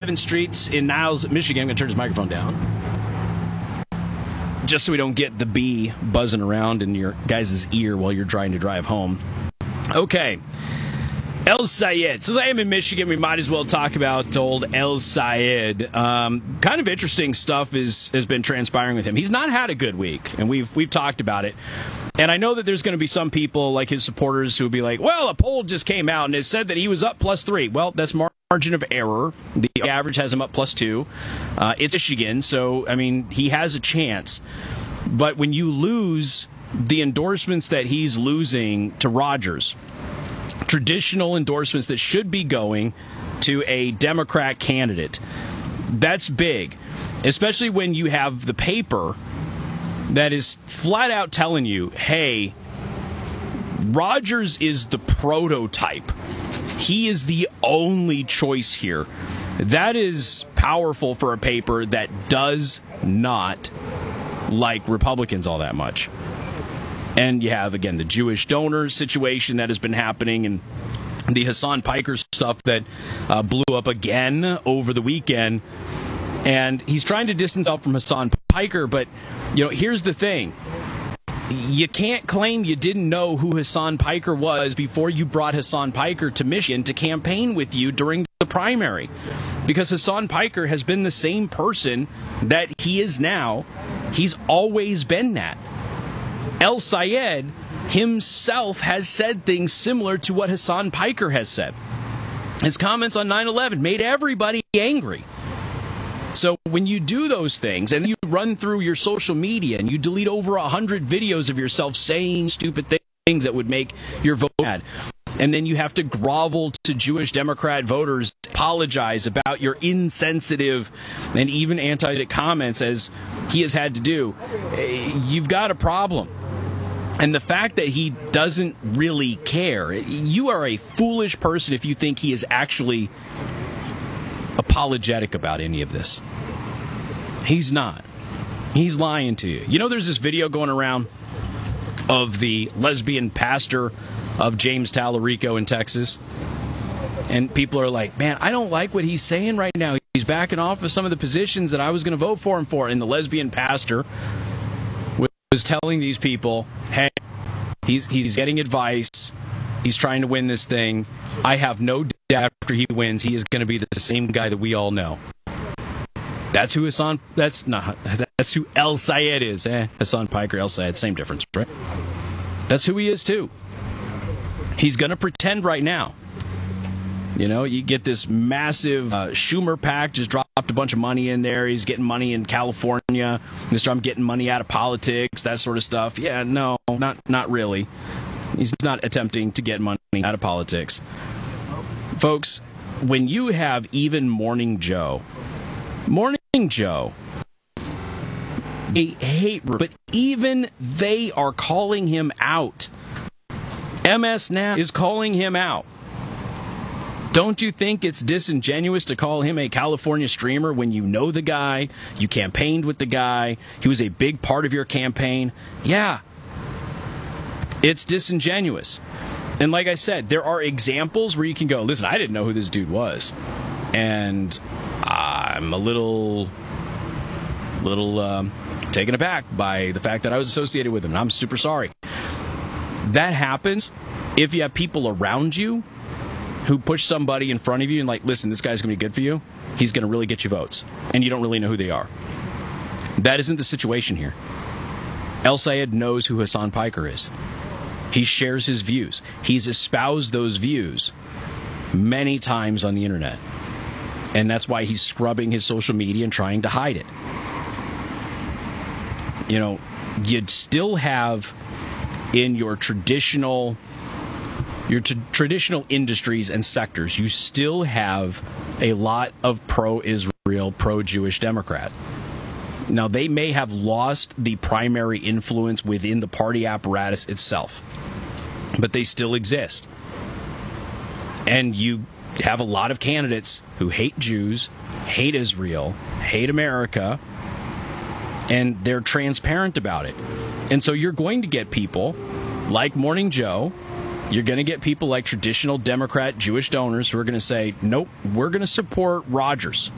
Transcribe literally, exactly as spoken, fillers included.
seventh Streets in Niles, Michigan. I'm going to turn his microphone down, just so we don't get the bee buzzing around in your guys' ear while you're trying to drive home. Okay. El Sayed. Since I am in Michigan, we might as well talk about old El Sayed. Um, kind of interesting stuff is, has been transpiring with him. He's not had a good week, and we've we've talked about it. And I know that there's going to be some people, like his supporters, who will be like, well, a poll just came out, and it said that he was up plus three. Well, that's margin of error. The average has him up plus two. Uh, it's Michigan, so, I mean, he has a chance. But when you lose the endorsements that he's losing to Rogers, traditional endorsements that should be going to a Democrat candidate, that's big, especially when you have the paper that is flat out telling you, hey, Rogers is the prototype. He is the only choice here. That is powerful for a paper that does not like Republicans all that much. And you have, again, the Jewish donors situation that has been happening, and the Hasan Piker stuff that uh, blew up again over the weekend. And he's trying to distance out from Hasan Piker, but, you know, here's the thing. You can't claim you didn't know who Hasan Piker was before you brought Hasan Piker to Michigan to campaign with you during the primary. Because Hasan Piker has been the same person that he is now. He's always been that. El Sayed himself has said things similar to what Hasan Piker has said. His comments on nine eleven made everybody angry. So when you do those things and you run through your social media and you delete over a hundred videos of yourself saying stupid things that would make your vote bad, and then you have to grovel to Jewish Democrat voters, apologize about your insensitive and even anti-Semitic comments as he has had to do, you've got a problem. And the fact that he doesn't really care, you are a foolish person if you think he is actually apologetic about any of this. He's not. He's lying to you. You know, there's this video going around of the lesbian pastor of James Tallarico in Texas. And people are like, man, I don't like what he's saying right now. He's backing off of some of the positions that I was going to vote for him for. And the lesbian pastor was telling these people, hey, he's he's getting advice. He's trying to win this thing. I have no doubt after he wins, he is going to be the same guy that we all know. That's who Hasan, that's not, that's who El Sayed is. Eh, Hasan Piker, El Sayed, same difference, right? That's who he is too. He's going to pretend right now. You know, you get this massive uh, Schumer PAC just dropped a bunch of money in there. He's getting money in California. Mister Trump getting money out of politics, that sort of stuff. Yeah, no, not not really. He's not attempting to get money out of politics. Folks, when you have even Morning Joe, Morning Joe, a hate group, but even they are calling him out. M S N A is calling him out. Don't you think it's disingenuous to call him a California streamer when you know the guy, you campaigned with the guy, he was a big part of your campaign? Yeah. It's disingenuous. And like I said, there are examples where you can go, listen, I didn't know who this dude was. And I'm a little, little um, taken aback by the fact that I was associated with him. And I'm super sorry. That happens if you have people around you who push somebody in front of you and like, listen, this guy's going to be good for you. He's going to really get you votes. And you don't really know who they are. That isn't the situation here. El Sayed knows who Hasan Piker is. He shares his views. He's espoused those views many times on the internet. And that's why he's scrubbing his social media and trying to hide it. You know, you'd still have in your traditional your t- traditional industries and sectors, you still have a lot of pro-Israel, pro-Jewish Democrat. Now, they may have lost the primary influence within the party apparatus itself, but they still exist. And you have a lot of candidates who hate Jews, hate Israel, hate America, and they're transparent about it. And so you're going to get people like Morning Joe. You're going to get people like traditional Democrat Jewish donors who are going to say, nope, we're going to support Rogers.